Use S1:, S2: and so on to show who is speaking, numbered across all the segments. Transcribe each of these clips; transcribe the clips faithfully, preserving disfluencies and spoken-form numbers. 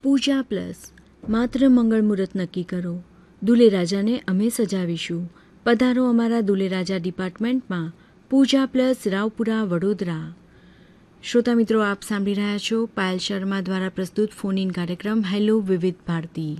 S1: પૂજા plus માત્ર મંગળ મુહૂર્ત નક્કી કરો. દુલેરાજાને અમે સજાવીશું. પધારો અમારા દુલેરાજા ડિપાર્ટમેન્ટમાં. પૂજા પ્લસ, રાવપુરા, વડોદરા. શ્રોતા મિત્રો, આપ સાંભળી રહ્યા છો પાયલ શર્મા દ્વારા પ્રસ્તુત ફોન ઇન કાર્યક્રમ હેલો વિવિધ ભારતી.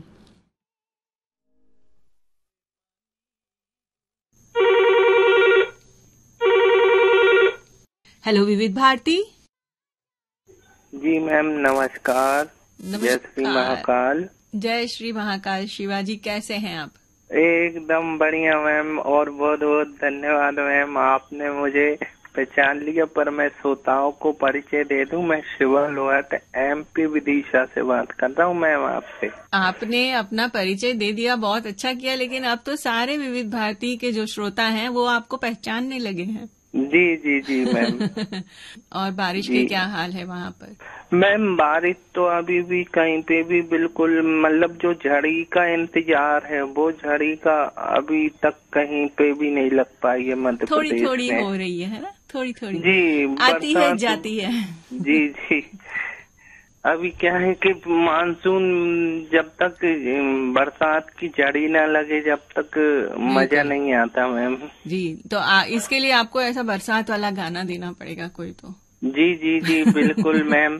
S2: हेलो विविध भारती.
S3: जी मैम नमस्कार. जय श्री महाकाल.
S2: जय श्री महाकाल. शिवाजी, कैसे हैं आप?
S3: एकदम बढ़िया मैम, और बहुत बहुत धन्यवाद मैम, आपने मुझे पहचान लिया. पर मैं श्रोताओं को परिचय दे दूं, मैं शिवा लोहाट एमपी विदिशा से बात कर रहा हूं मैम आपसे.
S2: आपने अपना परिचय दे दिया, बहुत अच्छा किया. लेकिन अब तो सारे विविध भारती के जो श्रोता हैं वो आपको पहचानने लगे हैं.
S3: जी जी जी मैम.
S2: और बारिश के क्या हाल है वहाँ पर?
S3: मैम बारिश तो अभी भी कहीं पे भी बिल्कुल, मतलब जो झड़ी का इंतजार है वो झड़ी का अभी तक कहीं पे भी नहीं लग पाई है मध्य प्रदेश में.
S2: थोड़ी थोड़ी हो रही है ना, थोड़ी थोड़ी
S3: जी,
S2: आती है जाती है.
S3: जी जी. अभी क्या है कि मानसून जब तक बरसात की जड़ी ना लगे जब तक मजा नहीं आता मैम.
S2: जी, तो आ, इसके लिए आपको ऐसा बरसात वाला गाना देना पड़ेगा कोई तो.
S3: जी जी जी बिल्कुल मैम.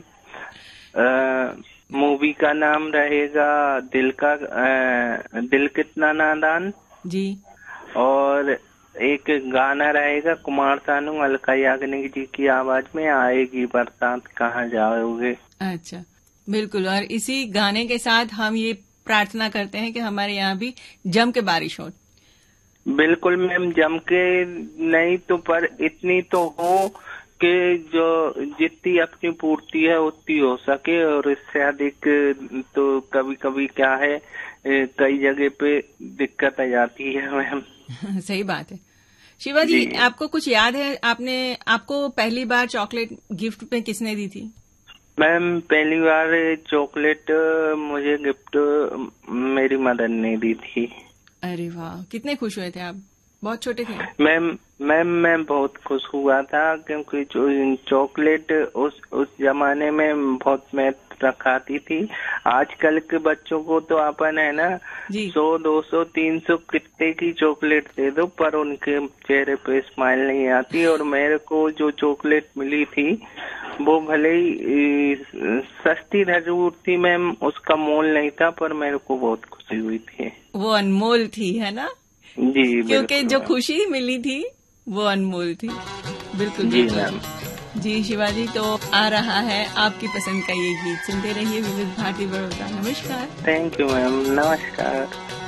S3: मूवी का नाम रहेगा दिल का आ, दिल कितना नादान. जी. और एक गाना रहेगा कुमार सानू अलका याग्निक जी की आवाज में, आएगी बरसात कहाँ जाओगे.
S2: अच्छा, बिल्कुल. और इसी गाने के साथ हम ये प्रार्थना करते हैं कि हमारे यहाँ भी जम के बारिश हो.
S3: बिल्कुल मैम, जम के नहीं तो पर इतनी तो हो कि जो जितनी अपनी पूर्ति है उतनी हो सके, और इससे अधिक तो कभी कभी क्या है कई जगह पे दिक्कत आ जाती है मैम.
S2: सही बात है. शिवाजी, आपको कुछ याद है, आपने आपको पहली बार चॉकलेट गिफ्ट में किसने दी थी?
S3: मैम पहली बार चॉकलेट मुझे गिफ्ट मेरी मदर ने दी थी.
S2: अरे वाह, कितने खुश हुए थे आप? बहुत छोटे थे?
S3: मैम मैम मैं बहुत खुश हुआ था, क्योंकि जो चॉकलेट उस उस जमाने में बहुत महत्व रखाती थी. आजकल के बच्चों को तो अपन है ना सौ दो सौ तीन सौ कितने की चॉकलेट दे दो पर उनके चेहरे पे स्माइल नहीं आती. और मेरे को जो चॉकलेट मिली थी वो भले ही सस्ती जरूर थी मैम, उसका मोल नहीं था, पर मेरे को बहुत खुशी हुई थी.
S2: वो अनमोल थी, है ना?
S3: जी,
S2: क्योंकि जो खुशी मिली थी वो अनमोल थी. बिल्कुल
S3: जी मैम.
S2: जी शिवाजी, तो आ रहा है आपकी पसंद का ये गीत. सुनते रहिए विविध भारती वडोदरा. नमस्कार.
S3: Thank you ma'am. नमस्कार.